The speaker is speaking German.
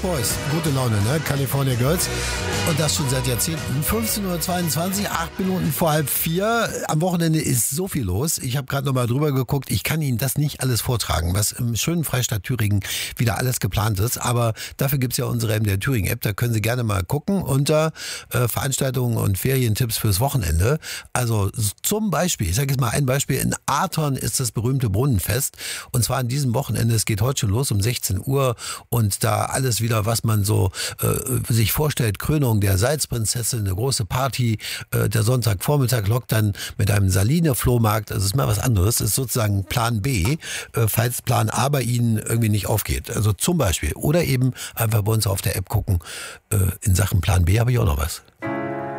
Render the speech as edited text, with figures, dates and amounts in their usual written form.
Boys, gute Laune, ne? California Girls. Und das schon seit Jahrzehnten. 15:22 Uhr, 8 Minuten vor 3:30. Am Wochenende ist so viel los. Ich habe gerade noch mal drüber geguckt. Ich kann Ihnen das nicht alles vortragen, was im schönen Freistaat Thüringen wieder alles geplant ist. Aber dafür gibt's ja unsere MDR Thüringen App. Da können Sie gerne mal gucken unter Veranstaltungen und Ferientipps fürs Wochenende. Also zum Beispiel, ich sage jetzt mal ein Beispiel, in Aton ist das berühmte Brunnenfest. Und zwar an diesem Wochenende. Es geht heute schon los um 16 Uhr. Und da alles wieder, was man so sich vorstellt. Krönung der Salzprinzessin, eine große Party. Der Sonntagvormittag lockt dann mit einem Saline-Flohmarkt. Also es ist mal was anderes. Das ist sozusagen Plan B, falls Plan A bei Ihnen irgendwie nicht aufgeht. Also zum Beispiel. Oder eben einfach bei uns auf der App gucken. In Sachen Plan B habe ich auch noch was.